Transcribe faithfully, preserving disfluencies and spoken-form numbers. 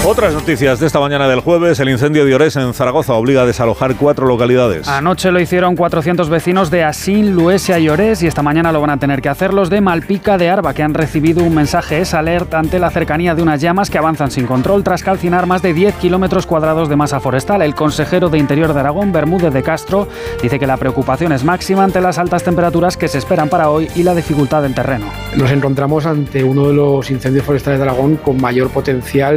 Otras noticias de esta mañana del jueves. El incendio de Orés en Zaragoza obliga a desalojar cuatro localidades. Anoche lo hicieron cuatrocientos vecinos de Asín, Luesia y Orés, y esta mañana lo van a tener que hacer los de Malpica de Arba, que han recibido un mensaje S Alert ante la cercanía de unas llamas que avanzan sin control tras calcinar más de diez kilómetros cuadrados de masa forestal. El consejero de Interior de Aragón, Bermúdez de Castro, dice que la preocupación es máxima ante las altas temperaturas que se esperan para hoy y la dificultad del terreno. Nos encontramos ante uno de los incendios forestales de Aragón con mayor potencial